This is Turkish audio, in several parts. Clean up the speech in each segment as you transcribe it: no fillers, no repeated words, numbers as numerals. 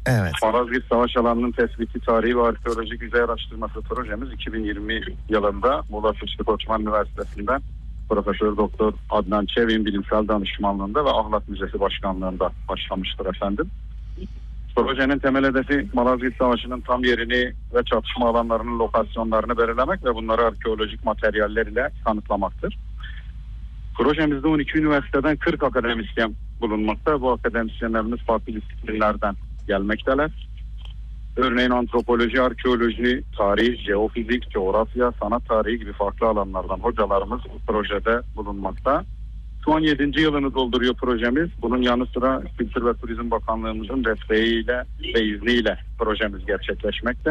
Evet. Malazgirt Savaş Alanı'nın tespiti tarihi ve arkeolojik yüzey araştırması projemiz 2020 yılında Muğla Sıçlı Koçman Üniversitesi'nden Profesör Doktor Adnan Çevik'in bilimsel danışmanlığında ve Ahlat Müzesi Başkanlığında başlamıştır efendim. Projenin temel hedefi Malazgirt Savaşı'nın tam yerini ve çatışma alanlarının lokasyonlarını belirlemek ve bunları arkeolojik materyaller ile kanıtlamaktır. Projemizde 12 üniversiteden 40 akademisyen bulunmakta. Bu akademisyenlerimiz farklı disiplinlerden gelmekteler. Örneğin antropoloji, arkeoloji, tarih, jeofizik, coğrafya, sanat tarihi gibi farklı alanlardan hocalarımız bu projede bulunmakta. Şu an 7. yılını dolduruyor projemiz. Bunun yanı sıra Kültür ve Turizm Bakanlığımızın desteğiyle ve izniyle projemiz gerçekleşmekte.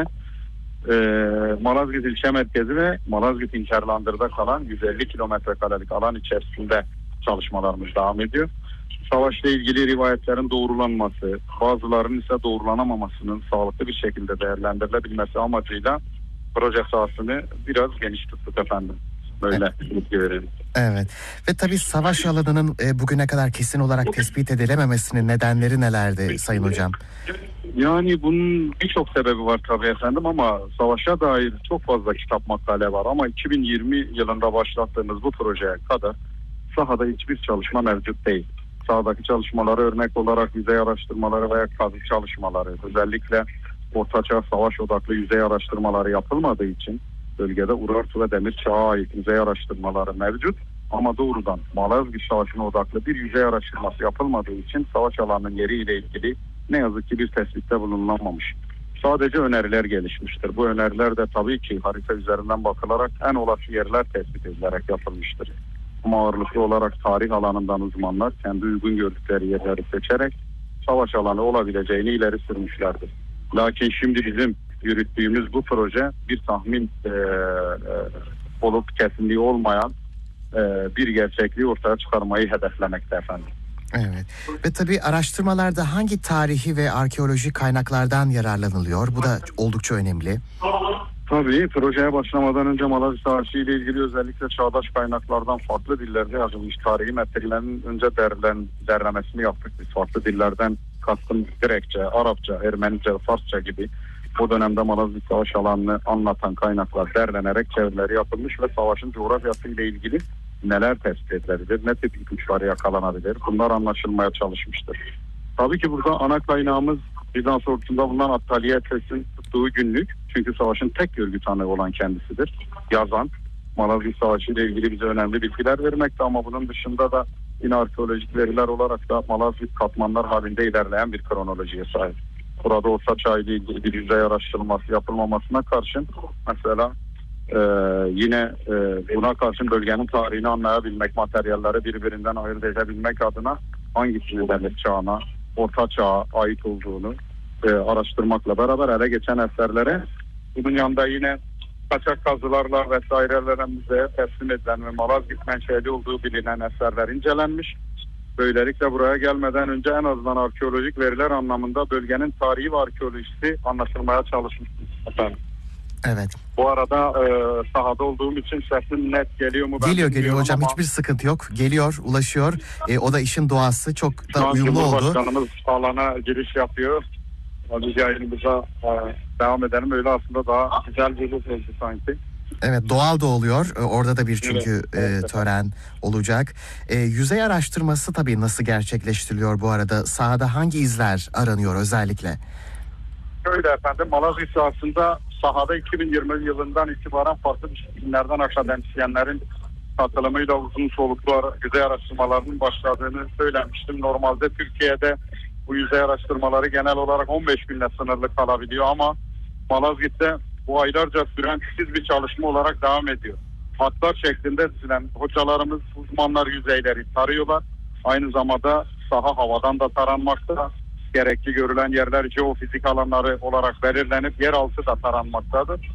Malazgirt ilçe merkezi ve Malazgirt İnkerlandır'da kalan 150 kilometre karelik alan içerisinde çalışmalarımız devam ediyor. Savaşla ilgili rivayetlerin doğrulanması, bazılarının ise doğrulanamamasının sağlıklı bir şekilde değerlendirilebilmesi amacıyla proje sahasını biraz geniş tuttuk efendim. Böyle bilgi verelim. Evet. Ve tabii savaş alanının bugüne kadar kesin olarak tespit edilememesinin nedenleri nelerdi Sayın Hocam? Yani bunun birçok sebebi var tabii efendim ama savaşa dair çok fazla kitap makale var ama 2020 yılında başlattığımız bu projeye kadar sahada hiçbir çalışma mevcut değil. Sahadaki çalışmaları örnek olarak yüzey araştırmaları veya kazı çalışmaları, özellikle ortaçağ savaş odaklı yüzey araştırmaları yapılmadığı için bölgede Urartu ve Demir Çağ'a ait yüzey araştırmaları mevcut. Ama doğrudan Malazgirt Savaşı'na odaklı bir yüzey araştırması yapılmadığı için savaş alanının yeriyle ilgili ne yazık ki bir tespitte bulunamamış. Sadece öneriler gelişmiştir. Bu öneriler de tabii ki harita üzerinden bakılarak en olası yerler tespit edilerek yapılmıştır. Ama ağırlıklı olarak tarih alanından uzmanlar kendi uygun gördükleri yerleri seçerek savaş alanı olabileceğini ileri sürmüşlerdir. Lakin şimdi bizim yürüttüğümüz bu proje bir tahmin olup kesinliği olmayan bir gerçekliği ortaya çıkarmayı hedeflemekte efendim. Evet. Ve tabii araştırmalarda hangi tarihi ve arkeolojik kaynaklardan yararlanılıyor? Bu da oldukça önemli. Tabii projeye başlamadan önce Malazgirt Savaşı ile ilgili özellikle çağdaş kaynaklardan farklı dillerde yazılmış tarihi metinlerin önce derlemesini yaptık. Biz farklı dillerden kastım Grekçe, Arapça, Ermenice, Farsça gibi o dönemde Malazgirt Savaş alanını anlatan kaynaklar derlenerek çevirileri yapılmış ve savaşın coğrafyası ile ilgili neler tespit edilebilir, ne tip ipuçları yakalanabilir, bunlar anlaşılmaya çalışmıştır. Tabii ki burada ana kaynağımız Bizans ordusunda bulunan Attaliye Etes'in tuttuğu günlük. Çünkü savaşın tek görgü tanığı olan kendisidir. Yazan, Malazgirt Savaşı ile ilgili bize önemli bilgiler vermekte ama bunun dışında da yine arkeolojik veriler olarak da Malazgirt katmanlar halinde ilerleyen bir kronolojiye sahip. Burada Orta Çağ ile ilgili bir yüzey araştırılması yapılmamasına karşın mesela yine buna karşın bölgenin tarihini anlayabilmek, materyalleri birbirinden ayırt edebilmek adına hangisinin Demir Çağı'na, Orta Çağ'a ait olduğunu araştırmakla beraber ele geçen eserlere, bunun yanında yine kaçak kazılarla vesairelerle müzeye teslim edilen ve Malazgirt menşeli olduğu bilinen eserler incelenmiş. Böylelikle buraya gelmeden önce en azından arkeolojik veriler anlamında bölgenin tarihi ve arkeolojisi anlaşılmaya çalışmış efendim. Evet. Bu arada sahada olduğum için sesim net geliyor mu? Geliyor hocam, hiçbir sıkıntı yok. Geliyor, ulaşıyor. O da işin doğası, çok da uyumlu oldu. Cumhurbaşkanımız alana giriş yapıyor. Biz yayınımıza devam edelim. Öyle aslında daha güzel bir oldu sanki. Evet, doğal da oluyor. Orada da bir çünkü tören olacak. Yüzey araştırması tabii nasıl gerçekleştiriliyor bu arada? Sahada hangi izler aranıyor özellikle? Öyle efendim. Malazgirt sahasında sahada 2020 yılından itibaren farklı disiplinlerden akademisyenlerin katılımıyla uzun soluklu yüzey araştırmalarının başladığını söylemiştim. Normalde Türkiye'de bu yüzey araştırmaları genel olarak 15 günle sınırlı kalabiliyor ama Malazgirt'te bu aylarca süren titiz bir çalışma olarak devam ediyor. Hatlar şeklinde dizilen hocalarımız, uzmanlar yüzeyleri tarıyorlar. Aynı zamanda saha havadan da taranmakta. Gerekli görülen yerler jeofizik alanları olarak belirlenip yeraltı da taranmaktadır.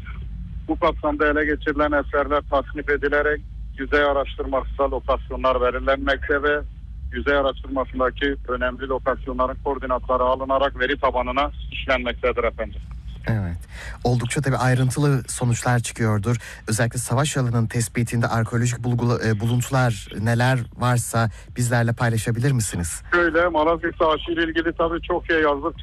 Bu kapsamda ele geçirilen eserler tasnif edilerek yüzey araştırmasında lokasyonlar belirlenmekte ve yüzey araştırmasındaki önemli lokasyonların koordinatları alınarak veri tabanına işlenmektedir efendim. Evet. Oldukça tabii ayrıntılı sonuçlar çıkıyordur. Özellikle savaş alanının tespitinde arkeolojik buluntular neler varsa bizlerle paylaşabilir misiniz? Şöyle, Malazgirt Savaşı ile ilgili tabii çok şey yazdık.